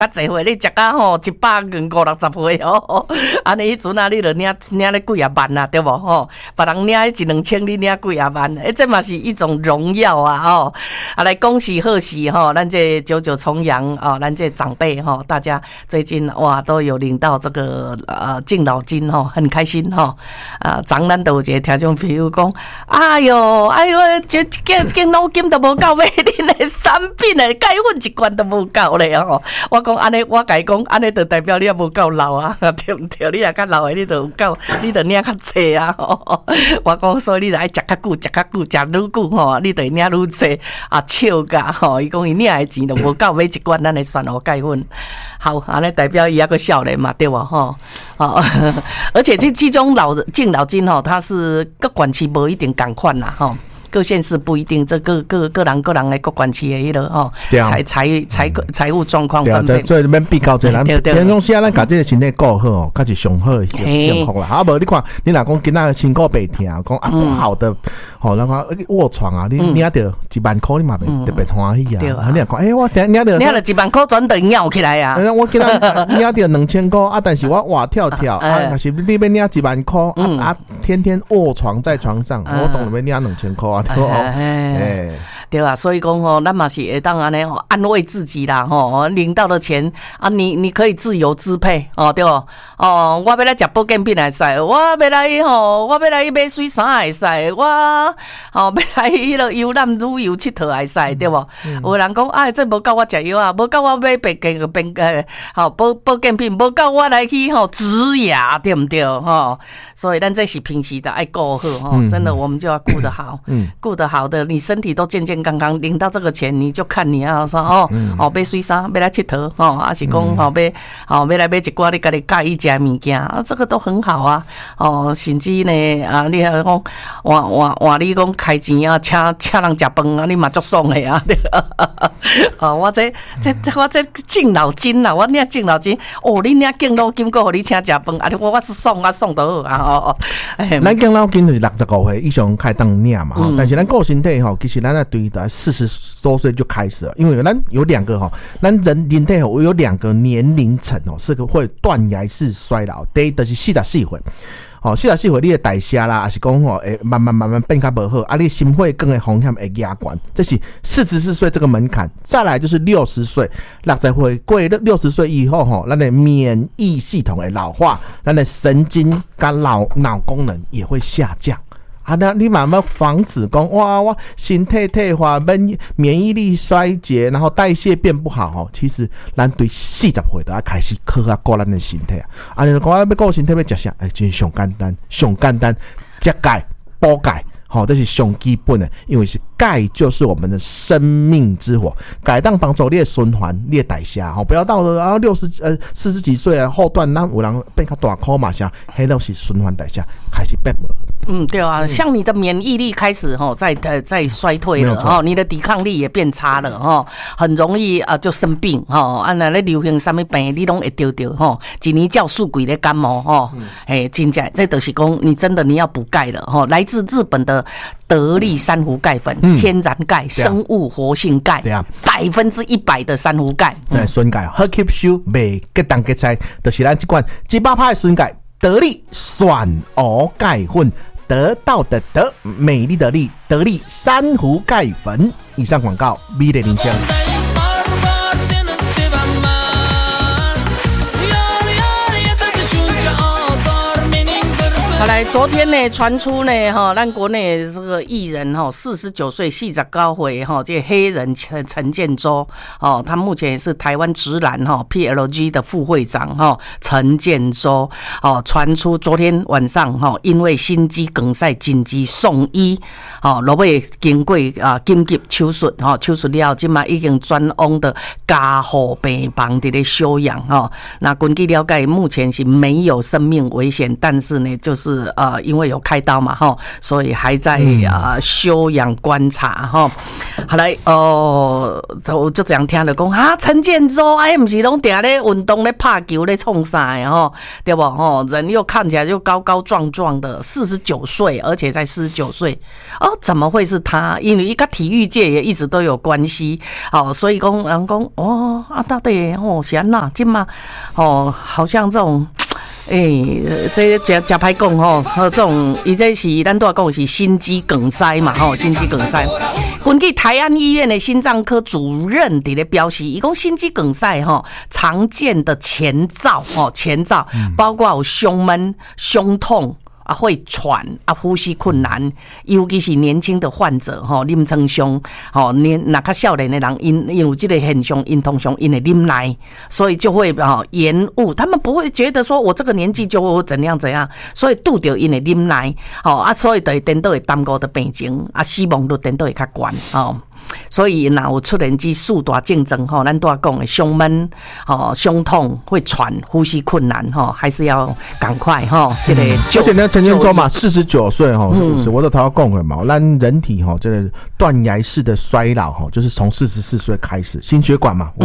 较济岁，你食到吼150-160岁哦，安尼迄阵啊，你就领咧几啊万啊，对无吼？别人领1-2千，你领几啊万，这嘛是一种荣耀啊吼！啊，来恭喜贺喜吼，咱这99重阳哦，咱这长辈吼，大家最近哇都有领到这个敬老金吼，很开心吼。昨咱都有一个听众朋友讲，哎哟，这脑筋都无够买恁的产品的钙粉一罐都无够咧吼。我讲安尼，我甲伊讲，安尼就代表你也无够老啊，对毋对？你也较老的，你就有够，你就领较济啊。我讲，所以你就爱食较久，食愈久吼，你就领愈济啊，笑甲吼。伊讲伊领的钱都无够买一罐咱的酸蚵钙粉。好，安尼代表伊还个少年嘛，对无吼？而且这种敬老金吼，它是各管区无一定同款啦吼。各县市不一定，这个人的各管区的迄个吼，财务状况分配， 所以免比较这咱平常时咱把这个身体顾好哦，才是上好的幸福啦。啊，无你看，你若讲今仔身躯白疼，讲啊不好的，吼，那个卧床啊，你领到1万块，你嘛特别欢喜啊。你若讲，我领到 1万块，转等尿起来啊。 我今仔领到2000块啊，但是我活跳啊，但是你要领1万块啊，天天卧床在床上，我当然要领2000块啊。 对啊，所以讲吼，咱嘛是会当安尼安慰自己啦吼，领到的钱啊，你可以自由支配哦，对哦，我要来食保健品也使，我要来买水衫也使，我要来迄个游览旅游佚佗也使，对无？有人讲这无够我食药啊，无够我买保健品，无够我来去植牙，对毋对吼？所以咱这是平时的爱顾好吼，真的我们就要顾得好。顾得好的，你身体都健健康康，领到这个钱，你就看你要说买水衫，要来佚佗还是讲要来买一寡你家己介意食物件啊，这个都很好啊甚至呢你还讲换你讲开钱啊，请人食饭啊，你嘛足爽的啊我这敬老金啦，我领敬老金你领敬老金够互你请食饭啊，我是爽就好啊咱敬老金就是65岁以上开当领嘛但是咱顾身体其实咱对在40多岁就开始了，因为咱有两个咱人体有2个年龄层是个会断崖式衰老。第一就是44岁44岁你的代谢啦，还是讲会慢慢变较不好啊，你心血管的风险会加高，这是44岁这个门槛。再来就是60岁，60岁过60岁以后咱的免疫系统会老化，咱的神经跟脑功能也会下降。那你慢慢防止讲我身体退化，免疫力衰竭，然后代谢变不好其实咱对40岁就要开始靠顾咱的身体啊。你讲要顾身体要食啥？真上简单，食钙补钙。这是上基本的，因为是钙就是我们的生命之火，钙当帮助你的循环、你的代谢不要到了40几岁后段，那有人变较大块嘛，像迄都是循环代谢开始变对啊，像你的免疫力开始在衰退了你的抵抗力也变差了很容易就生病那流行什么病你拢会得一年叫数鬼的感冒真正这就是讲你要补钙了来自日本的得力珊瑚钙粉，天然钙，生物活性钙，100%的珊瑚钙， 纯钙好吸收，袂结冻结菜，就是咱这款100%的纯钙，得力选蚵钙粉，得到的得，美丽的丽，得力珊瑚钙粉。以上广告，美丽林香。 好来，昨天呢传出呢咱国内这个艺人49岁49岁这黑人陈建州他目前也是台湾直男PLG 的副会长陈建州传出昨天晚上因为心肌梗塞紧急送医落尾经过紧急手术手术了现在已经转往的加护病房在咧休养那根据了解目前是没有生命危险，但是呢就是是因为有开刀嘛哈，所以还在休养观察哈。后来就这样听了讲哈，陈建州不是拢定咧运动咧拍球咧冲啥的哈，对不哈？人又看起来就高高壮壮的，49岁，而且才49岁怎么会是他？因为跟体育界也一直都有关系所以讲人讲到底是安那今嘛好像这种。这假歹讲这种伊这是咱都要讲是心肌梗塞嘛心肌梗塞。根据台安医院的心脏科主任伫咧表示，伊讲心肌梗塞常见的前兆包括有胸闷、胸痛。会喘呼吸困难，尤其是年轻的患者啉成伤那较少年的人因有这个现象，因通常因会啉奶，所以就会延误。他们不会觉得说我这个年纪就怎样怎样，所以拄着因会啉奶所以就颠倒会耽误的病情死亡率颠倒会较悬所以若有出现这四大症状咱都要讲的胸闷胸痛会喘呼吸困难还是要赶快这个而且呢陈建州嘛49岁是我都头讲的嘛，咱人体这个断崖式的衰老就是从44岁开始，心血管嘛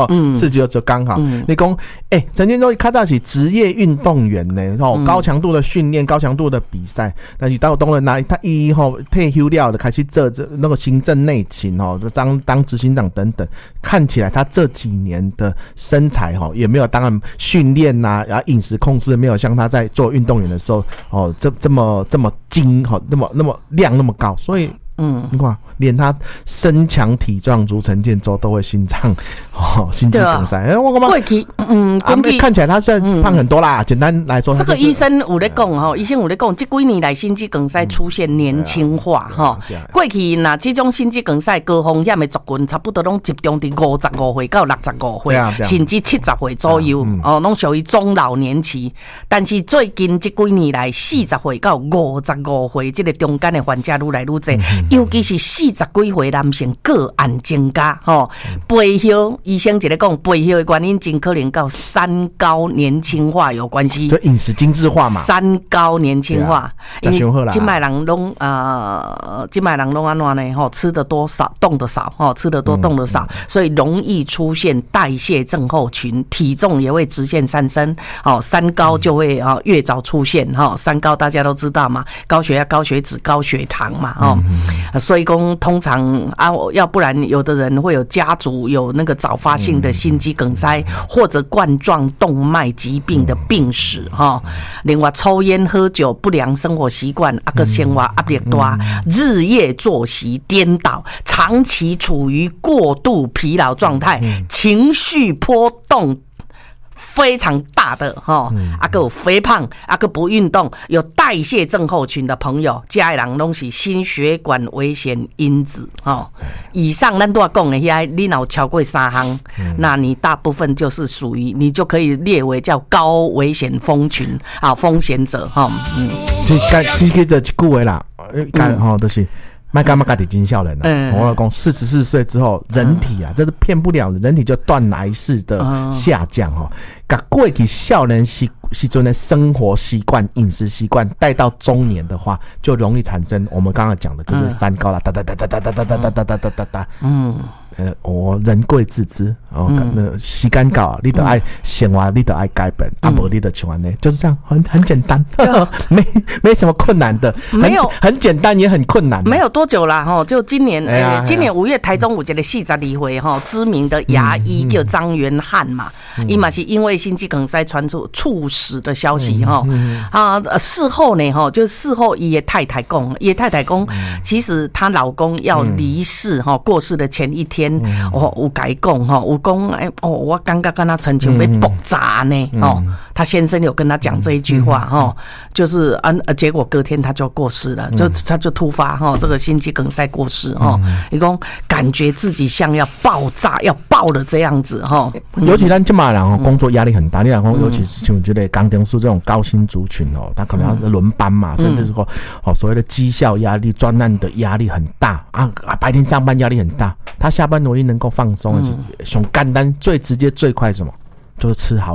49就刚好你讲陈建州一看到是职业运动员呢高强度的训练高强度的比赛，但是当然他退休了的开始做那个行政内勤当执行长等等，看起来他这几年的身材也没有当然训练然后饮食控制没有像他在做运动员的时候这么精那么量那么高，所以你看连他身强体壮如陈建州都会心脏心肌梗塞我干嘛看起来他现在胖很多啦简单来说这个医生有在讲医生有在讲这几年来心肌梗塞出现年轻化过去那这种心肌梗塞高风险的族群差不多都集中在55岁到65岁甚至70岁左右都属于中老年期，但是最近这几年来40岁到55岁这个中间的患者愈来愈多，尤其是40几岁男性个案增加背后医生一个讲背后的原因真可能跟三高年轻化有关系， 就饮食精致化嘛， 三高年轻化因为现在人都安怎呢吃得多少动得少吃得多动得少所以容易出现代谢症候群，体重也会直线上升三高就会越早出现三高大家都知道嘛，高血压高血脂高血糖嘛所以说通常要不然有的人会有家族有那个早发性的心肌梗塞或者冠状动脉疾病的病史另外抽烟喝酒不良生活习惯个生活压力大日夜作息颠倒长期处于过度疲劳状态情绪波动非常大的还有肥胖还有不运动有代谢症候群的朋友，这些人都是心血管危险因子以上咱都要讲的你若有超过3项那你大部分就是属于你就可以列为叫高危险风群风险者这个就一句话啦就是别感觉自己很少年我讲44岁之后人体这是骗不了的，人体就断崖式的下降把过去少年时阵的生活习惯饮食习惯带到中年的话，就容易产生我们刚刚讲的就是三高啦哒哒哒哒哒哒哒哒哒哒哒哒人贵自知时间到你就要生活你就要改变不然你就像这样就是这样很简单没什么困难的很简单也很困难没有多久啦就今年今年5月台中有一个42岁知名的牙医叫张元汉嘛他也是因为心肌梗塞传出猝死的消息事后呢就事后他的太太讲其实她老公要离世过世的前一天有跟他讲有讲我感觉跟他亲像要爆炸呢他先生有跟他讲这一句话就是结果隔天他就过世了他就突发这个心肌梗塞过世他说感觉自己像要爆炸要爆了这样子尤其咱这嘛人工作压力很大，你讲尤其是像这个钢铁师这种高薪族群他可能要轮班嘛甚至是说所谓的绩效压力专案的压力很大白天上班压力很大，他下班唯一能够放松的是最简单最直接最快什么就是吃好一点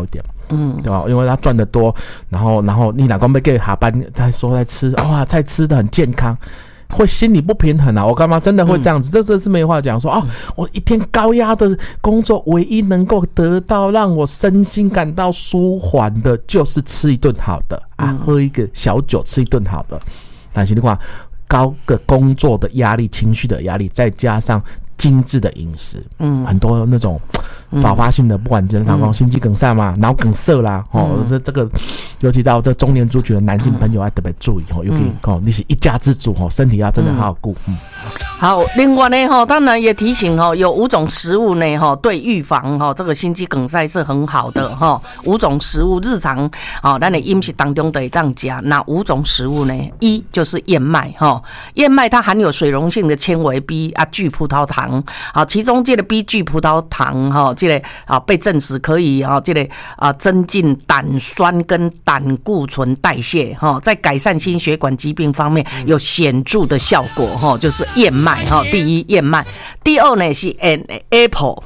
对吧？因为他赚得多，然后你老公被给下班，他说在吃，哇，菜吃得很健康。会心理不平衡啊！我干嘛真的会这样子？这是没话讲说我一天高压的工作，唯一能够得到让我身心感到舒缓的，就是吃一顿好的喝一个小酒，吃一顿好的。但是你看，高的工作的压力、情绪的压力，再加上精致的饮食，很多那种早发性的，不管真的心肌梗塞嘛、脑梗塞啦，这个，尤其到这中年族群的男性朋友要特别注意尤其你是一家之主身体要真的好好顾。 好，另外呢当然也提醒有5种食物呢对预防这个心肌梗塞是很好的5种食物日常咱的饮食当中都会当吃。那5种食物呢，一就是燕麦燕麦它含有水溶性的纤维 B 聚葡萄糖其中这个 B 聚葡萄糖这个被证实可以这个增进胆酸跟胆固醇代谢在改善心血管疾病方面有显著的效果就是燕麦第一燕麦，第二呢是 apple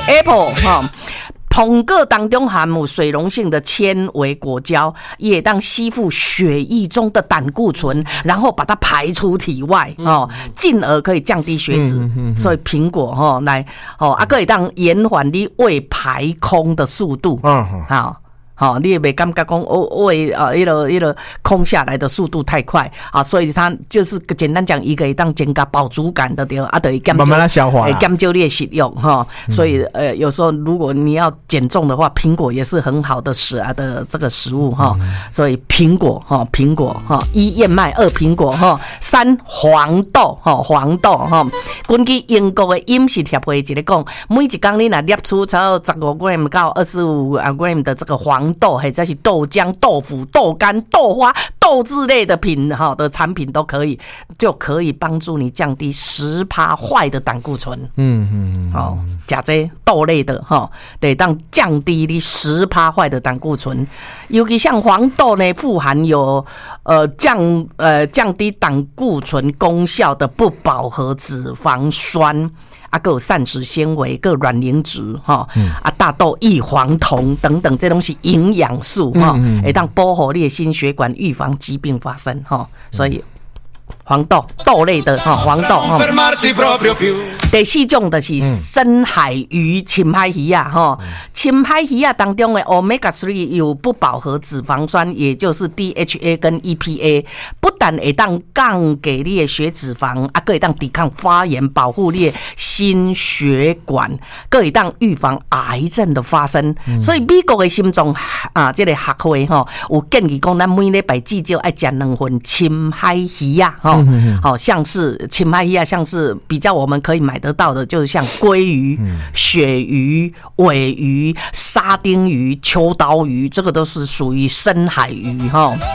苹果当中含有水溶性的纤维果胶，也当吸附血液中的胆固醇，然后把它排出体外进而可以降低血脂。所以苹果来可以当延缓你胃排空的速度。你也没感觉讲胃那个空下来的速度太快所以它就是简单讲一个当增加饱足感的对慢慢的消化减少你的食用所以有时候如果你要减重的话，苹果也是很好的的这个食物所以苹果一燕麦，二苹果三黄豆根据英国的饮食协会一个讲，每一天你若摄取超过15 gram 到25 gram 的这个黄豆或者是豆浆、豆腐、豆干、豆花、豆制类的的产品都可以，就可以帮助你降低10%坏的胆固醇。吃这豆类的得当降低你10%坏的胆固醇，尤其像黄豆呢，富含有降低胆固醇功效的不饱和脂肪酸。还有膳食纤维、个卵磷脂大豆异黄酮等等，这东西营养素会当保护你的心血管，预防疾病发生所以黄豆豆类的黄豆第4种就是深海鱼、深海鱼深海鱼当中的 Omega 3有不饱和脂肪酸，也就是 DHA 跟 EPA， 不但会当降低你的血脂肪还会当抵抗发炎，保护你的心血管，还会当预防癌症的发生。所以美国的心脏这个学会有建议讲，咱每礼拜至少要吃2份深海鱼像是深海鱼像是比较我们可以买得到的，就是像鲑鱼、鳕鱼、尾鱼、沙丁鱼、秋刀鱼，这个都是属于深海鱼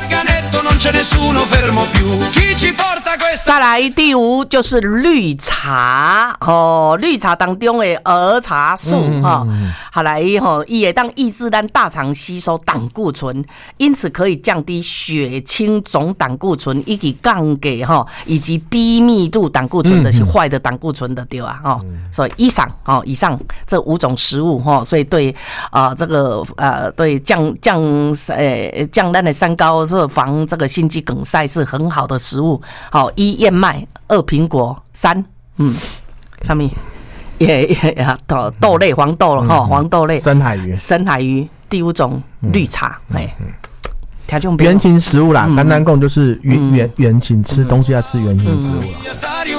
再来第5就是绿茶绿茶当中的儿茶素好来它会当抑制咱大肠吸收胆固醇，因此可以降低血清总胆固醇以及降低以及低密度胆固醇的是坏的胆固醇的对所以以上这5种食物所以对这个对降咱的三高防这个心肌梗塞是很好的食物。1燕麦，2苹果，3什么豆类黄豆黄豆类深海鱼第5种绿茶原型食物啦，简单讲就是原型吃东西要吃原型食物啦。